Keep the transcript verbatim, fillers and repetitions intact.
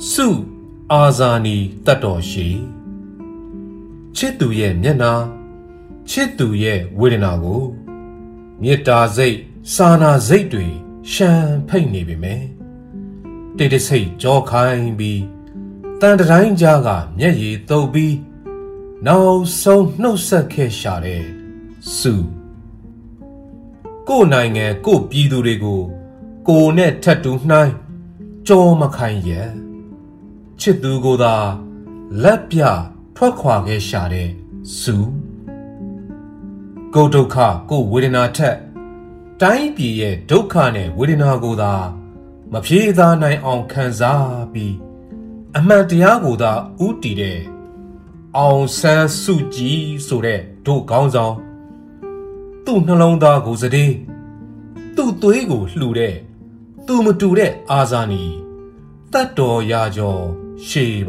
စုအာဇာနီတတ်တော်ရှိချစ်သူရဲ့မျက်နှာချစ်သူရဲ့ဝေဒနာကိုမေတ္တာစိတ်စာနာစိတ်တွေရှမ်းဖိတ်နေပေမယ်တိတ်တဆိတ်ကြောခိုင်းပြီးတန်တိုင်းကြားကမျက်ရည်တုပ်ပြီးနောက်ဆုံးနှုတ်ဆက်ခဲ့ရှာတဲ့စုကိုယ်နိုင်ငံကိုယ်ပြည်သူတွေကိုကိုယ်နဲ့ထပ်တူနှိုင်းကြောမခိုင်းရဲ့ချစ်သူကိုသာလက်ပြထွက်ခွာခဲ့ရှာတဲ့စုကိုယ်ဒုက္ခကိုယ်ဝေဒနာထက်တိုင်းပြည်ရဲ့ဒုက္ခနဲ့ဝေဒနာကိုသာမဖြေသာနိုင်အောင်ခံစားပြီးအမှန်တရားကိုသာဥတည်တဲ့အောင်ဆန်းစုကြည်ဆိုတဲ့ဒုခေါင်းဆောင်သူ့နှလုံးသားကိုစတဲ့သူ့သွေးကိုလှူတဲ့သူမတူတဲ့အာဇာနည်တတ်တော်ရာကျော်ရှေး